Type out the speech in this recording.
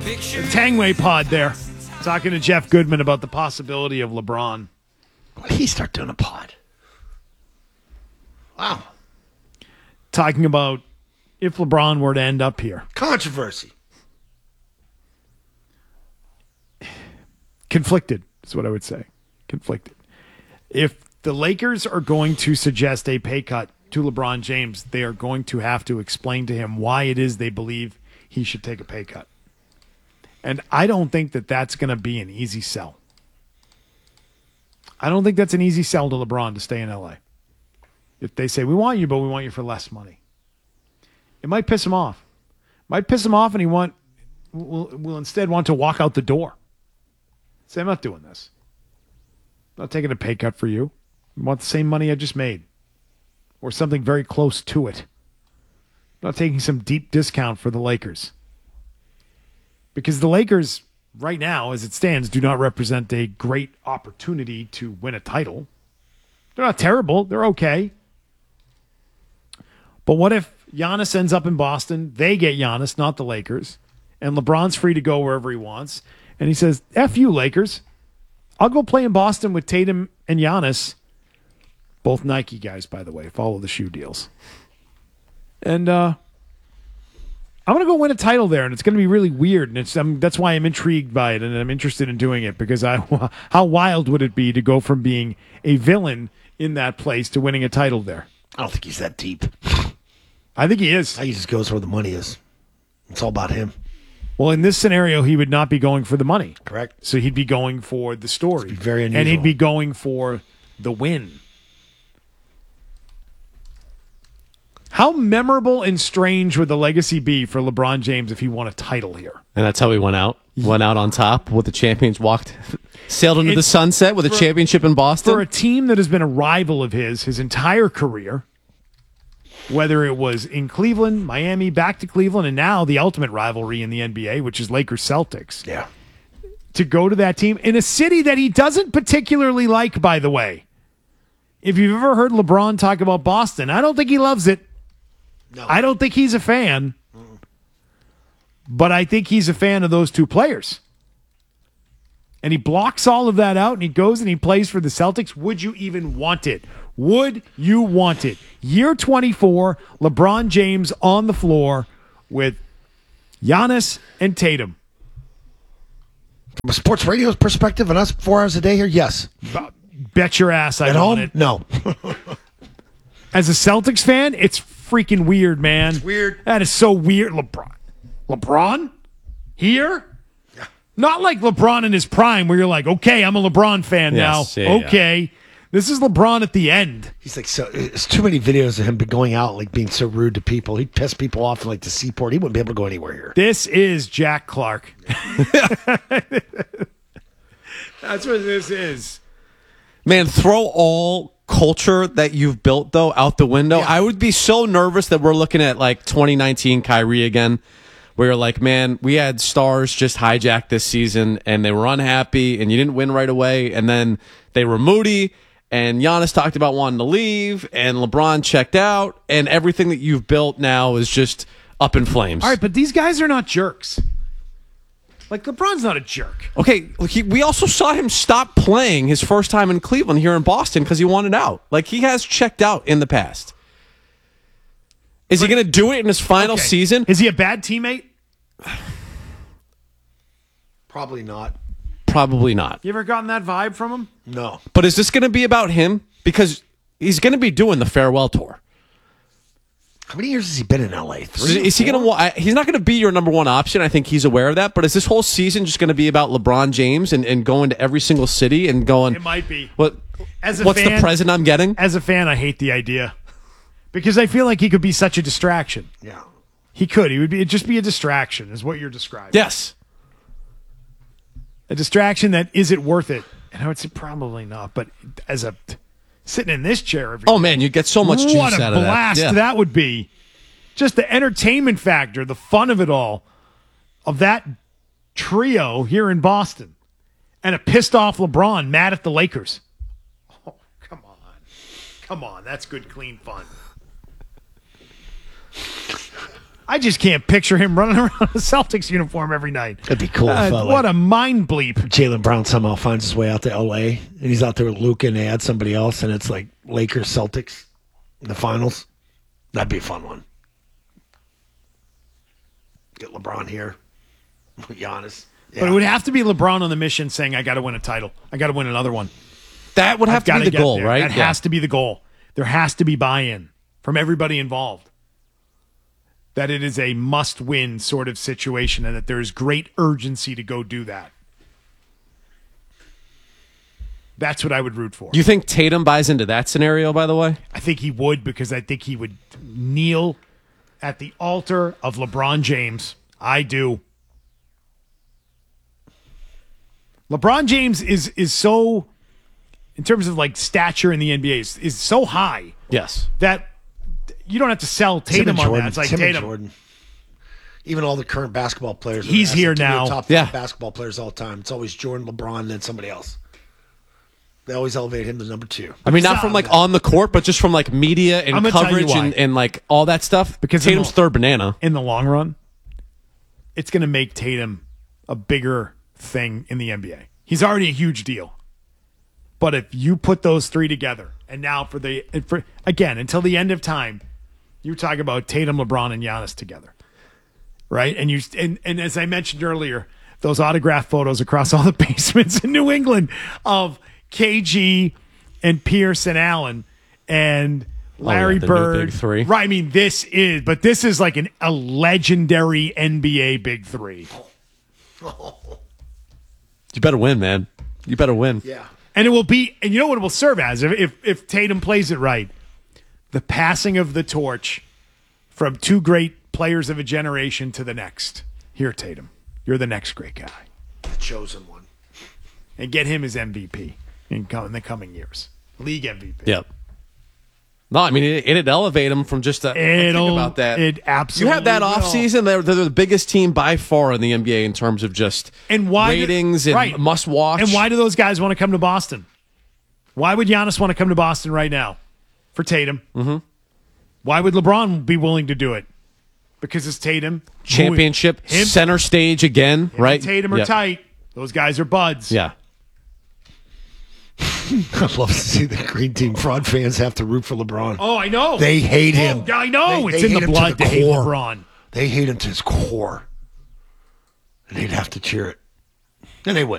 Tangway Pod there. Talking to Jeff Goodman about the possibility of LeBron. When did he start doing a pod? Wow. Talking about if LeBron were to end up here. Controversy. Conflicted is what I would say. Conflicted. If the Lakers are going to suggest a pay cut to LeBron James, they are going to have to explain to him why it is they believe he should take a pay cut. And I don't think that that's going to be an easy sell. I don't think that's an easy sell to LeBron to stay in L.A. If they say, we want you, but we want you for less money. It might piss him off. Might piss him off, and he will instead want to walk out the door. Say, I'm not doing this. I'm not taking a pay cut for you. I want the same money I just made. Or something very close to it. I'm not taking some deep discount for the Lakers. Because the Lakers, right now, as it stands, do not represent a great opportunity to win a title. They're not terrible. They're okay. But what if Giannis ends up in Boston, they get Giannis, not the Lakers, and LeBron's free to go wherever he wants, and he says, F you, Lakers. I'll go play in Boston with Tatum and Giannis. Both Nike guys, by the way. Follow the shoe deals. And I'm going to go win a title there, and it's going to be really weird, and that's why I'm intrigued by it, and I'm interested in doing it, because how wild would it be to go from being a villain in that place to winning a title there? I don't think he's that deep. I think he is. He just goes where the money is. It's all about him. Well, in this scenario, he would not be going for the money. Correct. So he'd be going for the story. Very unusual. And he'd be going for the win. How memorable and strange would the legacy be for LeBron James if he won a title here? And that's how he went out. Went out on top with the champions, sailed into the sunset with a championship in Boston. For a team that has been a rival of his entire career, whether it was in Cleveland, Miami, back to Cleveland, and now the ultimate rivalry in the NBA, which is Lakers-Celtics. Yeah. To go to that team in a city that he doesn't particularly like, by the way. If you've ever heard LeBron talk about Boston, I don't think he loves it. No. I don't think he's a fan. But I think he's a fan of those two players. And he blocks all of that out, and he goes and he plays for the Celtics. Would you even want it? Would you want it? Year 24, LeBron James on the floor with Giannis and Tatum. From a sports radio perspective and us 4 hours a day here, yes. Bet your ass I At want home, it. no. As a Celtics fan, it's freaking weird, man. It's weird. That is so weird. LeBron? Here? Yeah. Not like LeBron in his prime where you're like, okay, I'm a LeBron fan now. Yeah, okay. Yeah. This is LeBron at the end. He's like, so it's too many videos of him going out, like being so rude to people. He'd piss people off in like the seaport. He wouldn't be able to go anywhere here. This is Jack Clark. That's what this is. Man, throw all culture that you've built, though, out the window. Yeah. I would be so nervous that we're looking at like 2019 Kyrie again, where you're like, man, we had stars just hijacked this season, and they were unhappy, and you didn't win right away, and then they were moody, and Giannis talked about wanting to leave, and LeBron checked out, and everything that you've built now is just up in flames. All right, but these guys are not jerks. Like, LeBron's not a jerk. Okay, we also saw him stop playing his first time in Cleveland here in Boston because he wanted out. Like, he has checked out in the past. Is he going to do it in his final season? Is he a bad teammate? Probably not. Probably not. You ever gotten that vibe from him? No. But is this going to be about him? Because he's going to be doing the farewell tour. How many years has he been in LA? 3? Is he going to? He's not going to be your number one option. I think he's aware of that. But is this whole season just going to be about LeBron James and going to every single city and going? It might be. What's the present I'm getting? As a fan, I hate the idea because I feel like he could be such a distraction. Yeah. He could. It'd just be a distraction, is what you're describing. Yes. A distraction that is it worth it? And I would say probably not. But as a sitting in this chair every Oh man, you get so much juice what out a of that. blast Yeah. that would be. Just the entertainment factor, the fun of it all, of that trio here in Boston. And a pissed off LeBron mad at the Lakers. Oh, come on. Come on. That's good, clean fun. I just can't picture him running around in a Celtics uniform every night. That'd be cool. If, What a mind bleep. Jaylen Brown somehow finds his way out to L.A. and he's out there with Luka and they add somebody else and it's like Lakers Celtics in the finals. That'd be a fun one. Get LeBron here. Giannis. Yeah. But it would have to be LeBron on the mission saying, I got to win a title. I got to win another one. That would have to Gotta be the get goal, there. right? That has to be the goal. There has to be buy-in from everybody involved. That it is a must-win sort of situation and that there is great urgency to go do that. That's what I would root for. Do you think Tatum buys into that scenario, by the way? I think he would because I think he would kneel at the altar of LeBron James. I do. LeBron James is so, in terms of like stature in the NBA, is so high Yes. that you don't have to sell Tatum on that. It's like Tim and Tatum. Jordan. Even all the current basketball players. He's here now. Top Yeah. 5 basketball players all the time. It's always Jordan, LeBron, and then somebody else. They always elevate him to number 2. I mean, not from like on the court, but just from like media and I'm gonna tell you coverage why. and like all that stuff. Because Tatum's third banana. In the long run, it's going to make Tatum a bigger thing in the NBA. He's already a huge deal. But if you put those three together, and now for again, until the end of time, you talk about Tatum, LeBron, and Giannis together. Right? And as I mentioned earlier, those autograph photos across all the basements in New England of KG and Pierce and Allen and Larry the new Bird. big three. Right. I mean, this is like a legendary NBA big three. You better win, man. You better win. Yeah. And it will be, and you know what it will serve as if Tatum plays it right? The passing of the torch from two great players of a generation to the next. Here, Tatum, you're the next great guy. The chosen one. And get him his MVP in the coming years. League MVP. Yep. No, I mean, it'd elevate them from just a think about that. It absolutely You have that will. offseason, they're the biggest team by far in the NBA in terms of just And why ratings and must watch. And why do those guys want to come to Boston? Why would Giannis want to come to Boston right now for Tatum? Mm-hmm. Why would LeBron be willing to do it? Because it's Tatum. Championship, center stage again, right? And Tatum are Yep. tight. Those guys are buds. Yeah. I'd love to see the Green Team fraud fans have to root for LeBron. Oh, I know. They hate him. Oh, I know. They It's in hate the him blood to to hate core. LeBron. They hate him to his core. And they'd have to cheer it. And they would.